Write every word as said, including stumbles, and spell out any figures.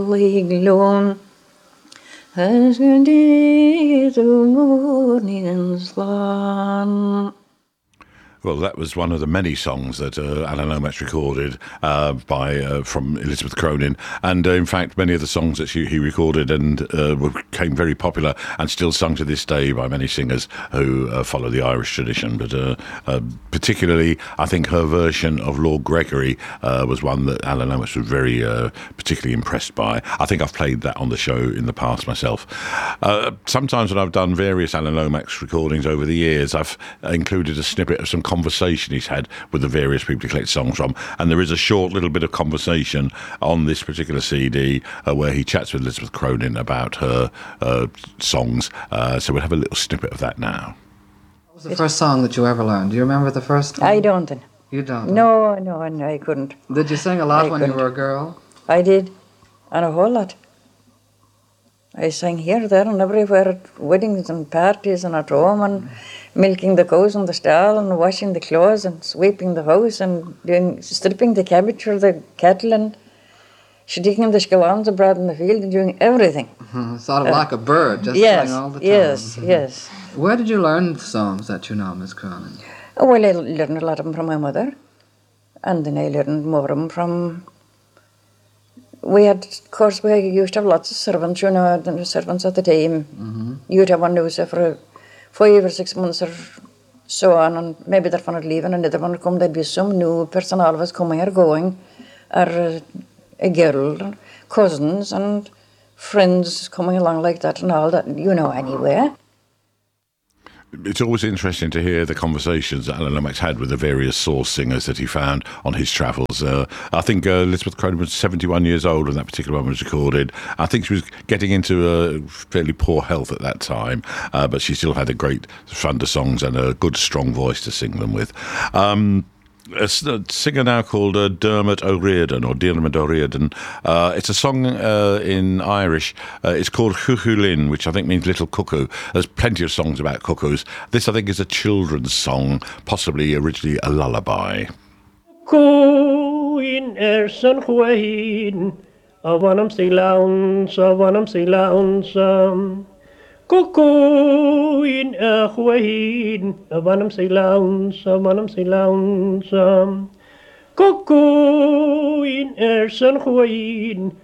Liglón has indeed the morning's gone. Well, that was one of the many songs that uh, Alan Lomax recorded uh, by uh, from Elizabeth Cronin, and uh, in fact, many of the songs that she, he recorded and uh, became very popular and still sung to this day by many singers who uh, follow the Irish tradition. But uh, uh, particularly, I think her version of Lord Gregory uh, was one that Alan Lomax was very uh, particularly impressed by. I think I've played that on the show in the past myself. Uh, sometimes when I've done various Alan Lomax recordings over the years, I've included a snippet of some conversation he's had with the various people he collects songs from, and there is a short little bit of conversation on this particular C D uh, where he chats with Elizabeth Cronin about her uh, songs, uh, so we'll have a little snippet of that now. What was the first song that you ever learned? Do you remember the first one? I don't. You don't? No, no, no, I couldn't. Did you sing a lot I when couldn't. you were a girl? I did, and a whole lot. I sang here, there, and everywhere at weddings and parties and at home, and milking the cows in the stall and washing the clothes and sweeping the house and doing stripping the cabbage for the cattle and digging the scalons abroad in the field and doing everything. Mm-hmm. Sort of uh, like a bird, just yes, sang all the time. Yes, mm-hmm. yes. Where did you learn the songs that you know, Miss Cronin? Oh, well, I learned a lot of them from my mother, and then I learned more of them from... We had, of course, we used to have lots of servants, you know, the servants at the time. Mm-hmm. You'd have one who was there for five or six months or so on, and maybe they're not leaving, and another one would come, there'd be some new person always coming or going, or uh, a girl, cousins and friends coming along like that and all that, you know, anyway. It's always interesting to hear the conversations that Alan Lomax had with the various source singers that he found on his travels. Uh, I think uh, Elizabeth Cronin was seventy-one years old when that particular one was recorded. I think she was getting into uh, fairly poor health at that time, uh, but she still had a great fund of songs and a good, strong voice to sing them with. Um, A singer now called uh, Dermot O'Riordan, or Dermot O'Riordan. Uh, it's a song uh, in Irish. Uh, it's called Chuchulin, which I think means little cuckoo. There's plenty of songs about cuckoos. This, I think, is a children's song, possibly originally a lullaby. Cuin er san chuahin, a wanam si lawns, a wanam si lawnsam. Cuckooin a chuahin, a wanam si lawns, a wanam si lawnsam. Cuckooin er san chuahin,